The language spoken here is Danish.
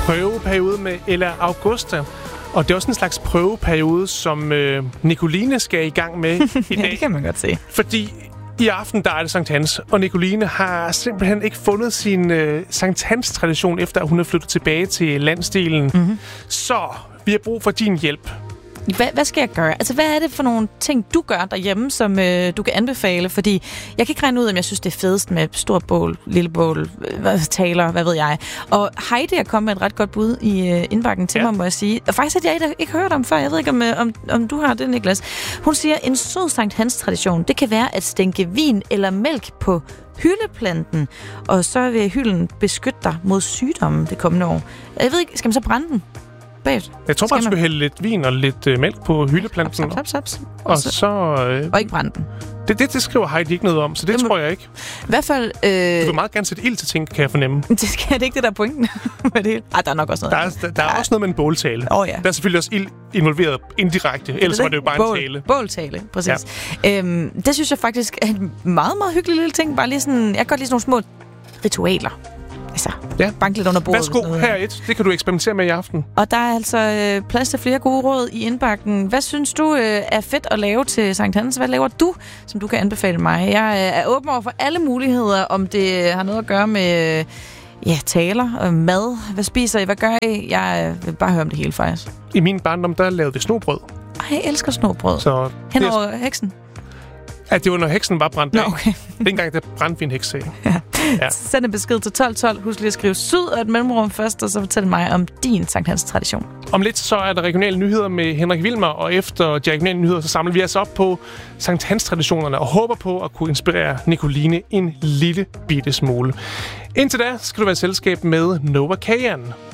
prøveperiode med Ella Augusta. Og det er også en slags prøveperiode, som Nicoline skal i gang med i dag. Ja, det kan man godt se. Fordi i aften, der er det Sankt Hans, og Nicoline har simpelthen ikke fundet sin Sankt Hans-tradition, efter at hun er flyttet tilbage til landsdelen. Mm-hmm. Så vi har brug for din hjælp. Hvad skal jeg gøre? Altså, hvad er det for nogle ting, du gør derhjemme, som du kan anbefale? Fordi jeg kan ikke regne ud, om jeg synes, det er fedest med stort bål, lille bål, taler, hvad ved jeg. Og Heidi er kommet med et ret godt bud i indbakken til mig, må jeg sige. Og faktisk har jeg ikke hørt om før. Jeg ved ikke, om du har det, Niklas. Hun siger, en sød Sankt Hans-tradition, det kan være at stænke vin eller mælk på hyldeplanten, og så vil hylden beskytte dig mod sygdomme det kommende år. Jeg ved ikke, skal man så brænde den? Jeg tror bare, du skal hælde lidt vin og lidt mælk på hyldeplanten. Og så... og ikke brænde den. Det skriver Heidi ikke noget om, så det tror jeg ikke. I hvert fald... Du vil meget gerne sætte ild til ting, kan jeg fornemme. Det er ikke det, der er pointen med det hele. Der er nok også noget. Der er også noget med en båltale. Ja. Der er selvfølgelig også ild involveret indirekte, ellers var det jo bare en tale. Båltale, præcis. Ja. Det synes jeg faktisk er en meget, meget hyggelig lille ting. Bare lige sådan, jeg kan godt lide sådan nogle små ritualer. Altså, bank lidt under bordet. Værsgo, her er et. Det kan du eksperimentere med i aften. Og der er altså plads til flere gode råd i indbakken. Hvad synes du er fedt at lave til Sankt Hans? Hvad laver du, som du kan anbefale mig? Jeg er åben over for alle muligheder, om det har noget at gøre med taler og mad. Hvad spiser I? Hvad gør I? Jeg vil bare høre om det hele, faktisk. I min barndom, der lavede vi snobrød. Jeg elsker snobrød. Så henover heksen? Ja, det var, når heksen var brændt af. Okay. Dengang, der brændte vi en heks af. Ja. Send en besked til 1212. Husk lige at skrive syd og et mellemrum først, og så fortæl mig om din Sankt Hans tradition. Om lidt så er der regionale nyheder med Henrik Wilmer, og efter de regionale nyheder, så samler vi os op på Sankt Hans traditionerne og håber på at kunne inspirere Nicoline en lille bitte smule. Indtil da skal du være i selskab med Nova Kayan.